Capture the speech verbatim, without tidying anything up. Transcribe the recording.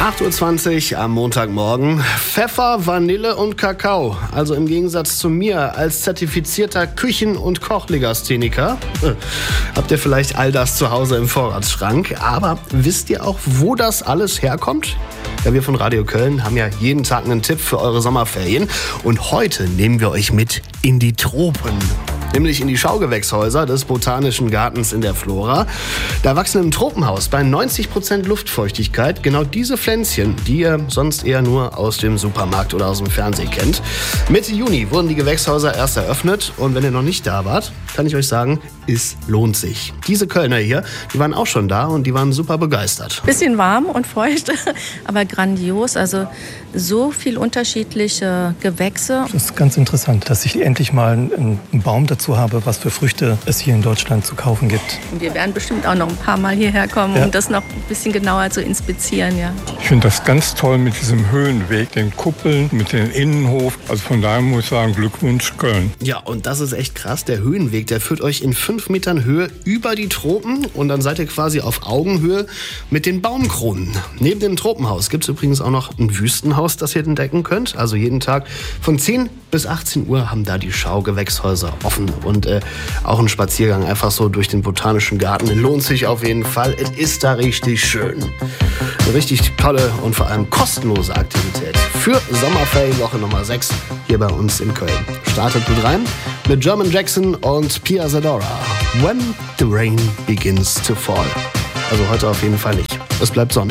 acht Uhr zwanzig am Montagmorgen. Pfeffer, Vanille und Kakao. Also im Gegensatz zu mir als zertifizierter Küchen- und Kochlegastheniker äh, habt ihr vielleicht all das zu Hause im Vorratsschrank. Aber wisst ihr auch, wo das alles herkommt? Ja, wir von Radio Köln haben ja jeden Tag einen Tipp für eure Sommerferien. Und heute nehmen wir euch mit in die Tropen. Nämlich in die Schaugewächshäuser des Botanischen Gartens in der Flora. Da wachsen im Tropenhaus bei neunzig Prozent Luftfeuchtigkeit genau diese Pflänzchen, die ihr sonst eher nur aus dem Supermarkt oder aus dem Fernsehen kennt. Mitte Juni wurden die Gewächshäuser erst eröffnet und wenn ihr noch nicht da wart, kann ich euch sagen, es lohnt sich. Diese Kölner hier, die waren auch schon da und die waren super begeistert. Bisschen warm und feucht, aber grandios. Also so viel unterschiedliche Gewächse. Das ist ganz interessant, dass ich endlich mal einen Baum dazu habe, was für Früchte es hier in Deutschland zu kaufen gibt. Wir werden bestimmt auch noch ein paar Mal hierher kommen, ja, um das noch ein bisschen genauer zu inspizieren. Ja. Ich finde das ganz toll mit diesem Höhenweg, den Kuppeln, mit dem Innenhof. Also von daher muss ich sagen, Glückwunsch Köln. Ja, und das ist echt krass. Der Höhenweg, der führt euch in fünf Metern Höhe über die Tropen und dann seid ihr quasi auf Augenhöhe mit den Baumkronen. Neben dem Tropenhaus gibt es übrigens auch noch ein Wüstenhaus, das ihr entdecken könnt. Also jeden Tag von zehn bis achtzehn Uhr haben da die Schaugewächshäuser offen. Und äh, auch ein Spaziergang einfach so durch den Botanischen Garten lohnt sich auf jeden Fall. Es ist da richtig schön. Eine richtig tolle und vor allem kostenlose Aktivität für Sommerferienwoche Nummer sechs hier bei uns in Köln. Startet gut rein mit German Jackson und Pia Zadora. When the rain begins to fall. Also heute auf jeden Fall nicht. Es bleibt sonnig.